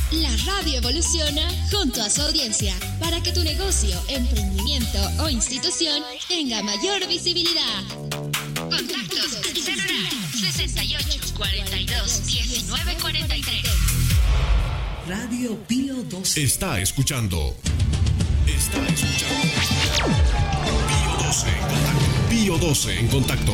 La radio evoluciona junto a su audiencia para que tu negocio, emprendimiento o institución tenga mayor visibilidad. Contactos al celular 68 42 19 43. Radio Pío 12. Está escuchando. Pío 12 en contacto.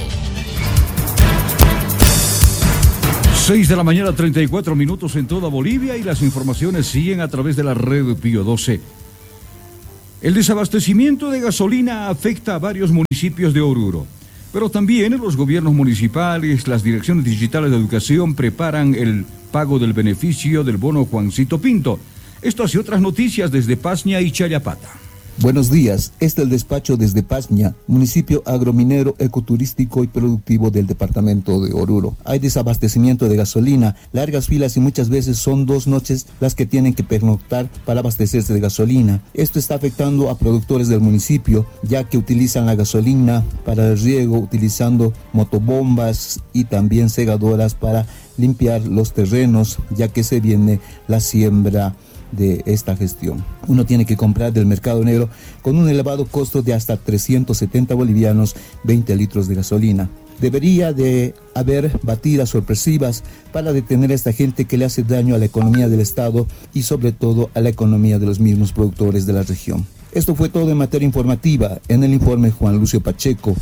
6 de la mañana, 34 minutos en toda Bolivia, y las informaciones siguen a través de la red Pío 12. El desabastecimiento de gasolina afecta a varios municipios de Oruro, pero también los gobiernos municipales, las direcciones digitales de educación preparan el pago del beneficio del bono Juancito Pinto. Estas y otras noticias desde Pasña y Chayapata. Buenos días, este es el despacho desde Pasña, municipio agrominero, ecoturístico y productivo del departamento de Oruro. Hay desabastecimiento de gasolina, largas filas y muchas veces son 2 noches las que tienen que pernoctar para abastecerse de gasolina. Esto está afectando a productores del municipio, ya que utilizan la gasolina para el riego, utilizando motobombas y también segadoras para limpiar los terrenos, ya que se viene la siembra de esta gestión. Uno tiene que comprar del mercado negro con un elevado costo de hasta 370 bolivianos 20 litros de gasolina. Debería de haber batidas sorpresivas para detener a esta gente que le hace daño a la economía del Estado y sobre todo a la economía de los mismos productores de la región. Esto fue todo en materia informativa. En el informe, Juan Lucio Pacheco.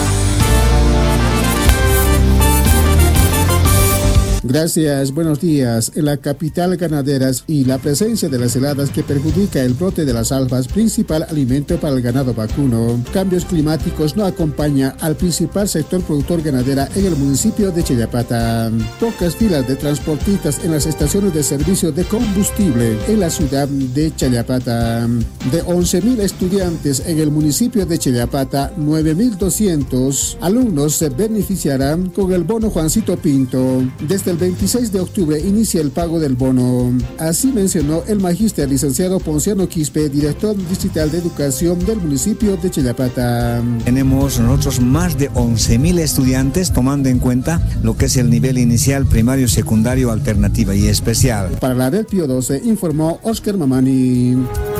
Gracias, buenos días. En la capital ganaderas y la presencia de las heladas que perjudica el brote de las alfas, principal alimento para el ganado vacuno. Cambios climáticos no acompaña al principal sector productor ganadera en el municipio de Chayapata. Pocas filas de transportistas en las estaciones de servicio de combustible en la ciudad de Chayapata. De 11.000 estudiantes en el municipio de Chayapata, 9.200 alumnos se beneficiarán con el bono Juancito Pinto. Desde el 26 de octubre inicia el pago del bono. Así mencionó el magíster licenciado Ponciano Quispe, director distrital de educación del municipio de Chayapata. Tenemos nosotros más de 11.000 estudiantes, tomando en cuenta lo que es el nivel inicial, primario, secundario, alternativa y especial. Para la red Pío 12 informó Oscar Mamani.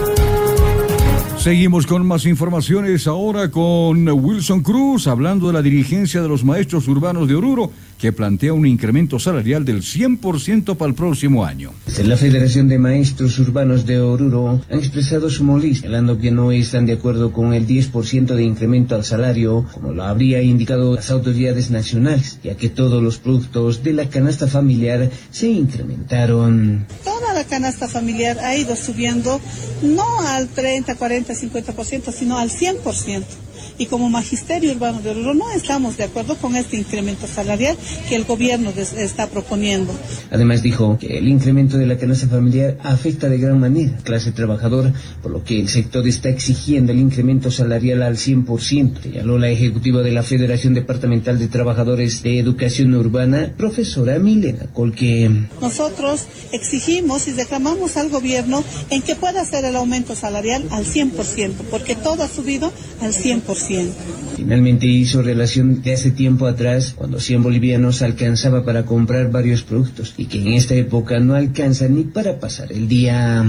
Seguimos con más informaciones ahora con Wilson Cruz, hablando de la dirigencia de los maestros urbanos de Oruro, que plantea un incremento salarial del 100% para el próximo año. La Federación de Maestros Urbanos de Oruro ha expresado su molestia, señalando que no están de acuerdo con el 10% de incremento al salario, como lo habría indicado las autoridades nacionales, ya que todos los productos de la canasta familiar se incrementaron. Toda la canasta familiar ha ido subiendo, no al 30, 40, 50%, sino al 100%. Y como Magisterio Urbano de Oruro no estamos de acuerdo con este incremento salarial que el gobierno está proponiendo. Además dijo que el incremento de la canasta familiar afecta de gran manera a la clase trabajadora, por lo que el sector está exigiendo el incremento salarial al 100%, señaló la ejecutiva de la Federación Departamental de Trabajadores de Educación Urbana, profesora Milena Colque. Nosotros exigimos y reclamamos al gobierno en que pueda hacer el aumento salarial al 100%, porque todo ha subido al 100%. Finalmente hizo relación de hace tiempo atrás, cuando 100 bolivianos alcanzaba para comprar varios productos, y que en esta época no alcanza ni para pasar el día.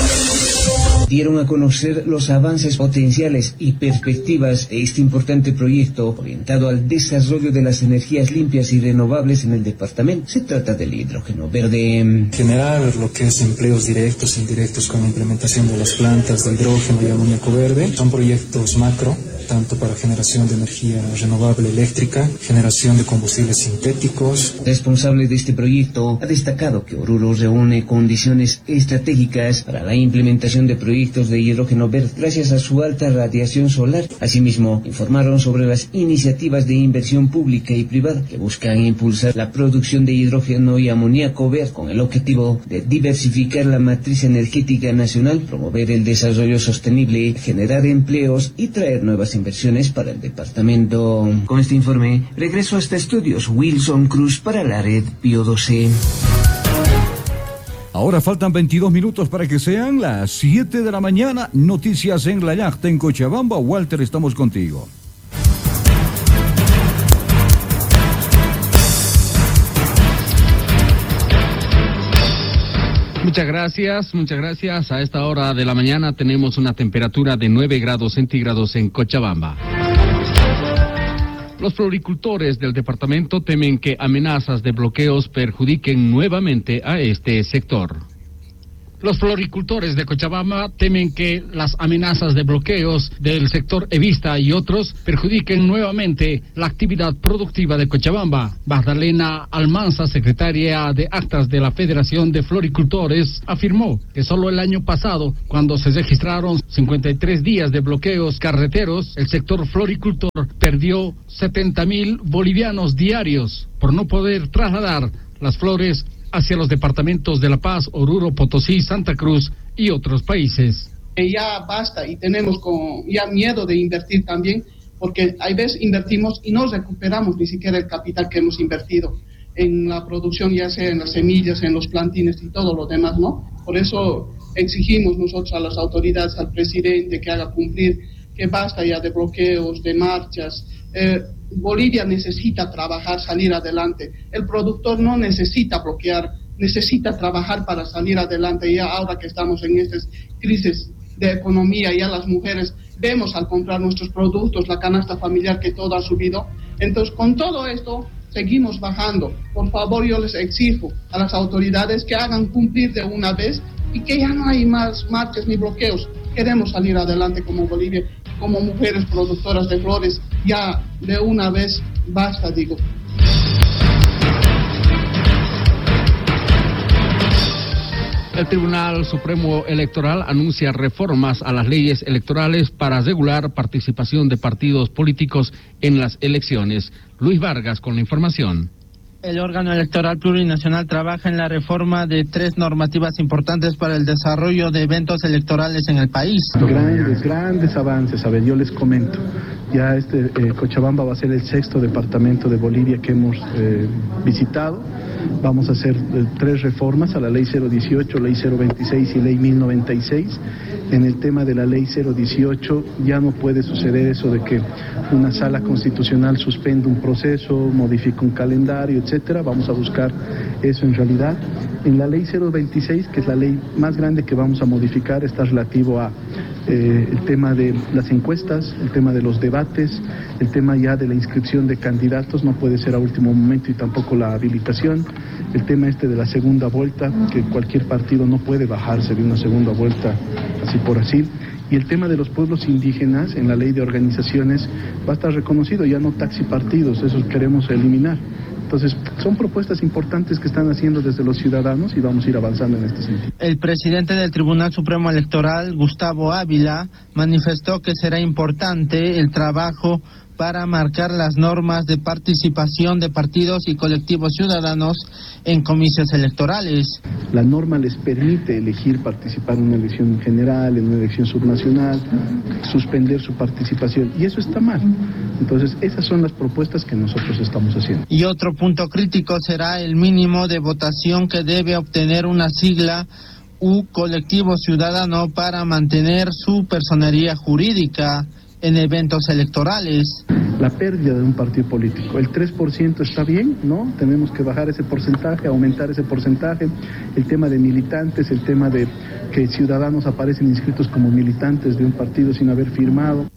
Dieron a conocer los avances potenciales y perspectivas de este importante proyecto orientado al desarrollo de las energías limpias y renovables en el departamento. Se trata del hidrógeno verde. Generar lo que es empleos directos e indirectos con la implementación de las plantas de hidrógeno y amoníaco verde. Son proyectos macro, tanto para generación de energía renovable eléctrica, generación de combustibles sintéticos. Responsable de este proyecto ha destacado que Oruro reúne condiciones estratégicas para la implementación de proyectos de hidrógeno verde gracias a su alta radiación solar. Asimismo, informaron sobre las iniciativas de inversión pública y privada que buscan impulsar la producción de hidrógeno y amoníaco verde con el objetivo de diversificar la matriz energética nacional, promover el desarrollo sostenible, generar empleos y traer nuevas inversiones para el departamento. Con este informe, regreso hasta estudios Wilson Cruz para la red Pío 12. Ahora faltan 22 minutos para que sean las 7 de la mañana. Noticias en La Yachta, en Cochabamba. Walter, estamos contigo. Muchas gracias. A esta hora de la mañana tenemos una temperatura de 9 grados centígrados en Cochabamba. Los floricultores del departamento temen que amenazas de bloqueos perjudiquen nuevamente a este sector. Los floricultores de Cochabamba temen que las amenazas de bloqueos del sector Evista y otros perjudiquen nuevamente la actividad productiva de Cochabamba. Magdalena Almanza, secretaria de Actas de la Federación de Floricultores, afirmó que solo el año pasado, cuando se registraron 53 días de bloqueos carreteros, el sector floricultor perdió 70.000 bolivianos diarios por no poder trasladar las flores hacia los departamentos de La Paz, Oruro, Potosí, Santa Cruz y otros países. Ya basta y tenemos ya miedo de invertir también, porque hay veces invertimos y no recuperamos ni siquiera el capital que hemos invertido en la producción, ya sea en las semillas, en los plantines y todo lo demás, ¿no? Por eso exigimos nosotros a las autoridades, al presidente, que haga cumplir, que basta ya de bloqueos, de marchas. Bolivia necesita trabajar, salir adelante. El productor no necesita bloquear, necesita trabajar para salir adelante. Ya ahora que estamos en estas crisis de economía, ya las mujeres vemos al comprar nuestros productos, la canasta familiar que todo ha subido. Entonces, con todo esto, seguimos bajando. Por favor, yo les exijo a las autoridades que hagan cumplir de una vez y que ya no hay más marchas ni bloqueos. Queremos salir adelante como Bolivia, como mujeres productoras de flores, ya de una vez basta, digo. El Tribunal Supremo Electoral anuncia reformas a las leyes electorales para regular participación de partidos políticos en las elecciones. Luis Vargas con la información. El órgano electoral plurinacional trabaja en la reforma de 3 normativas importantes para el desarrollo de eventos electorales en el país. Grandes avances. A ver, yo les comento. Ya Cochabamba va a ser el 6º departamento de Bolivia que hemos visitado. Vamos a hacer 3 reformas a la ley 018, ley 026 y ley 1096. En el tema de la ley 018 ya no puede suceder eso de que una sala constitucional suspenda un proceso, modifique un calendario, etcétera. Vamos a buscar eso en realidad. En la ley 026, que es la ley más grande que vamos a modificar, está relativo a el tema de las encuestas, el tema de los debates, el tema ya de la inscripción de candidatos, no puede ser a último momento, y tampoco la habilitación, el tema de la segunda vuelta, que cualquier partido no puede bajarse de una segunda vuelta así por así. Y el tema de los pueblos indígenas en la ley de organizaciones va a estar reconocido, ya no taxipartidos, eso queremos eliminar. Entonces, son propuestas importantes que están haciendo desde los ciudadanos y vamos a ir avanzando en este sentido. El presidente del Tribunal Supremo Electoral, Gustavo Ávila, manifestó que será importante el trabajo para marcar las normas de participación de partidos y colectivos ciudadanos en comicios electorales. La norma les permite elegir participar en una elección general, en una elección subnacional, suspender su participación, y eso está mal. Entonces, esas son las propuestas que nosotros estamos haciendo. Y otro punto crítico será el mínimo de votación que debe obtener una sigla u colectivo ciudadano para mantener su personería jurídica en eventos electorales. La pérdida de un partido político, el 3% está bien, ¿no? Tenemos que bajar ese porcentaje, aumentar ese porcentaje. El tema de militantes, el tema de que ciudadanos aparecen inscritos como militantes de un partido sin haber firmado.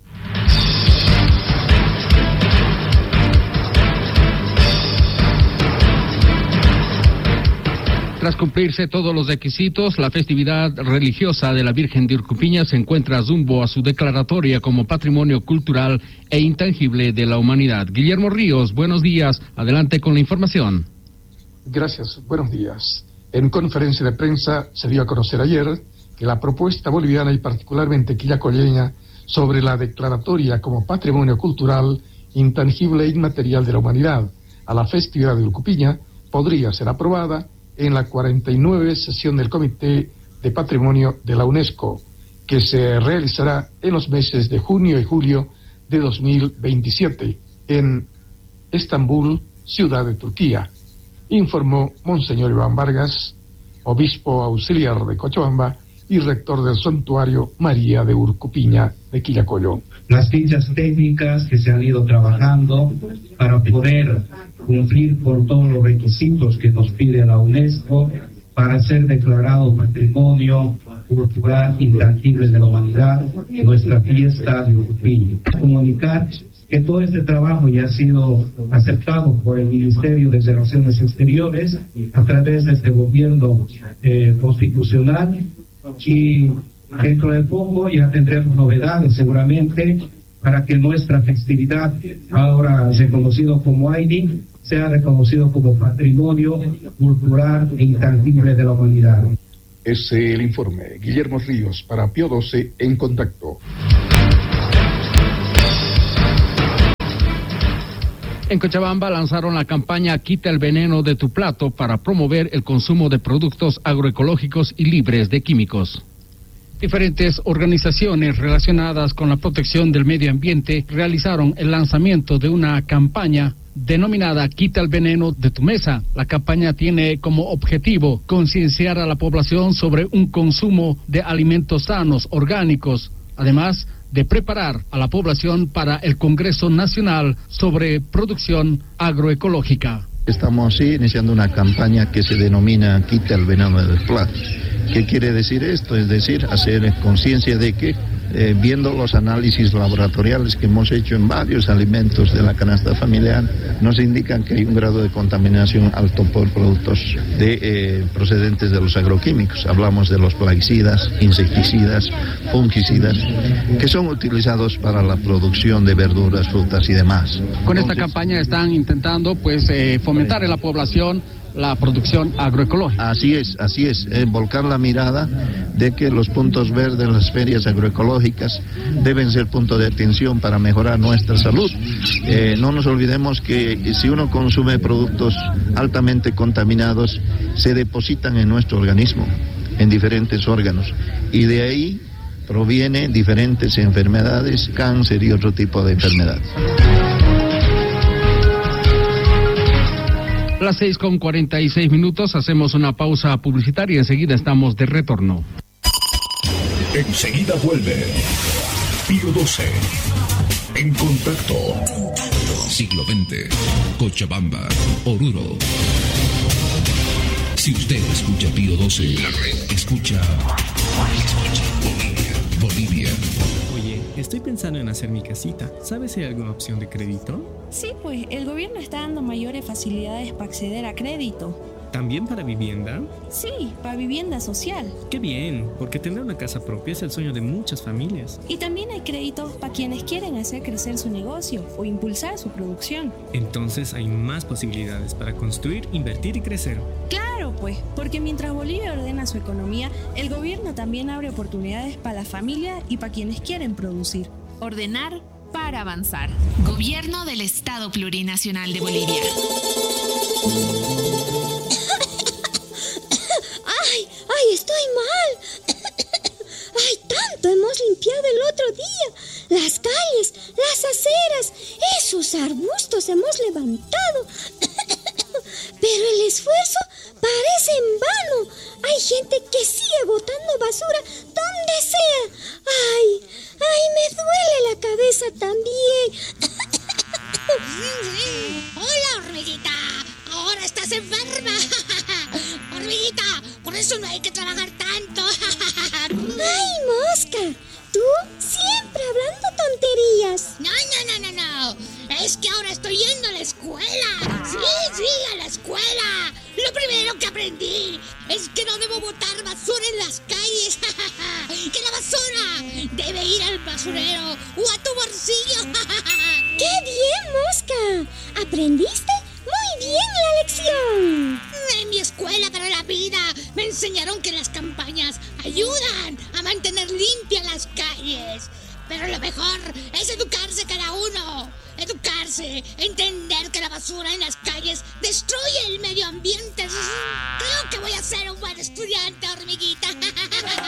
Tras cumplirse todos los requisitos, la festividad religiosa de la Virgen de Urcupiña se encuentra rumbo a su declaratoria como Patrimonio Cultural e Intangible de la Humanidad. Guillermo Ríos, buenos días. Adelante con la información. Gracias, buenos días. En conferencia de prensa se dio a conocer ayer que la propuesta boliviana y particularmente quillacolleña sobre la declaratoria como Patrimonio Cultural, Intangible e Inmaterial de la Humanidad a la festividad de Urcupiña podría ser aprobada en la 49 sesión del Comité de Patrimonio de la UNESCO, que se realizará en los meses de junio y julio de 2027 en Estambul, ciudad de Turquía, informó Monseñor Iván Vargas, obispo auxiliar de Cochabamba y rector del Santuario María de Urcupiña de Quillacollo. Las fichas técnicas que se han ido trabajando para poder cumplir con todos los requisitos que nos pide la UNESCO para ser declarado Patrimonio Cultural Intangible de la Humanidad, nuestra fiesta de Urupillo. Comunicar que todo este trabajo ya ha sido aceptado por el Ministerio de Relaciones Exteriores a través de este gobierno constitucional, y dentro de poco ya tendremos novedades seguramente para que nuestra festividad, ahora reconocido como AIDI, sea reconocido como Patrimonio Cultural e Intangible de la Humanidad. Es el informe. Guillermo Ríos para Pío 12 en Contacto. En Cochabamba lanzaron la campaña Quita el veneno de tu plato para promover el consumo de productos agroecológicos y libres de químicos. Diferentes organizaciones relacionadas con la protección del medio ambiente realizaron el lanzamiento de una campaña denominada Quita el veneno de tu mesa. La campaña tiene como objetivo concienciar a la población sobre un consumo de alimentos sanos, orgánicos, además de preparar a la población para el Congreso Nacional sobre Producción Agroecológica. Estamos iniciando una campaña que se denomina Quita el veneno del plato. ¿Qué quiere decir esto? Es decir, hacer conciencia de que viendo los análisis laboratoriales que hemos hecho en varios alimentos de la canasta familiar, nos indican que hay un grado de contaminación alto por productos procedentes de los agroquímicos. Hablamos de los plaguicidas, insecticidas, fungicidas, que son utilizados para la producción de verduras, frutas y demás. Con esta campaña están intentando fomentar en la población la producción agroecológica. Así es, volcar la mirada de que los puntos verdes, las ferias agroecológicas deben ser punto de atención para mejorar nuestra salud. No nos olvidemos que si uno consume productos altamente contaminados, se depositan en nuestro organismo, en diferentes órganos, y de ahí provienen diferentes enfermedades, cáncer y otro tipo de enfermedades. Las 6:46, hacemos una pausa publicitaria y enseguida estamos de retorno. Enseguida vuelve Pío 12 en Contacto. Siglo XX, Cochabamba, Oruro. Si usted escucha Pío 12, escucha Bolivia. Oye, estoy pensando en hacer mi casita. ¿Sabes si hay alguna opción de crédito? Sí, pues el gobierno está dando mayores facilidades para acceder a crédito. ¿También para vivienda? Sí, para vivienda social. ¡Qué bien! Porque tener una casa propia es el sueño de muchas familias. Y también hay créditos para quienes quieren hacer crecer su negocio o impulsar su producción. Entonces hay más posibilidades para construir, invertir y crecer. Claro, pues, porque mientras Bolivia ordena su economía, el gobierno también abre oportunidades para la familia y para quienes quieren producir. Ordenar para avanzar. Gobierno del Estado Plurinacional de Bolivia. ¡Ay, estoy mal! ¡Ay, tanto hemos limpiado el otro día! Las calles, las aceras, esos arbustos hemos levantado. Pero el esfuerzo parece en vano. Hay gente que sigue botando basura donde sea. ¡Ay, me duele la cabeza también! ¡Hola, hormiguita! ¡Ahora estás enferma! ¡Hormiguita! Por eso no hay que trabajar tanto. ¡Ay, Mosca! Tú siempre hablando tonterías. No. Es que ahora estoy yendo a la escuela. Sí, a la escuela. Lo primero que aprendí es que no debo botar basura en las calles. Que la basura debe ir al basurero o a tu bolsillo. ¡Qué bien, Mosca! ¿Aprendiste? ¡Muy bien la lección! En mi escuela para la vida me enseñaron que las campañas ayudan a mantener limpias las calles. Pero lo mejor es educarse cada uno. Educarse, entender que la basura en las calles destruye el medio ambiente. Creo que voy a ser un buen estudiante, hormiguita.